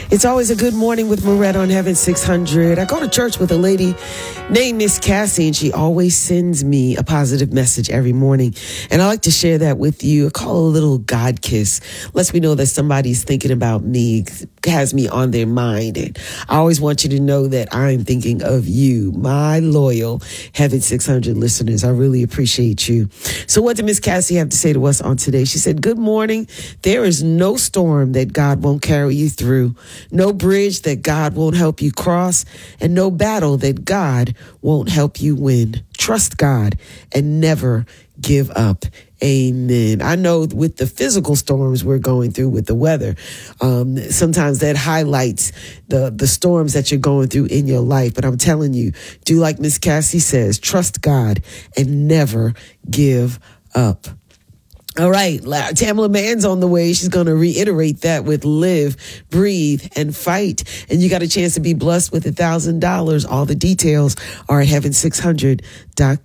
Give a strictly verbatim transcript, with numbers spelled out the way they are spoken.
It's always a good morning with Moretta on Heaven six hundred. I go to church with a lady named Miss Cassie, and she always sends me a positive message every morning. And I like to share that with you. I call it a little God kiss. Lets me know that somebody's thinking about me, has me on their mind. And I always want you to know that I'm thinking of you, my loyal Heaven six hundred listeners. I really appreciate you. So what did Miss Cassie have to say to us on today? She said, good morning. There is no storm that God won't carry you through. No bridge that God won't help you cross, and no battle that God won't help you win. Trust God and never give up. Amen. I know with the physical storms we're going through with the weather, um, sometimes that highlights the, the storms that you're going through in your life. But I'm telling you, do like Miss Cassie says, trust God and never give up. All right, Tamala Mann's on the way. She's going to reiterate that with Live, Breathe, and Fight. And you got a chance to be blessed with one thousand dollars. All the details are at heaven six hundred dot com.